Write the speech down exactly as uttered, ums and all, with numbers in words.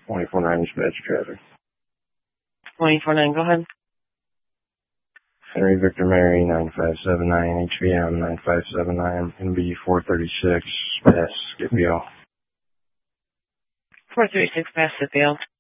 twenty-four nine dispatch traffic. twenty-four nine, go ahead. Henry Victor Mary, nine five seven nine, H V M nine five seven nine, N B four thirty-six, pass, Scipio. four thirty-six, pass Scipio.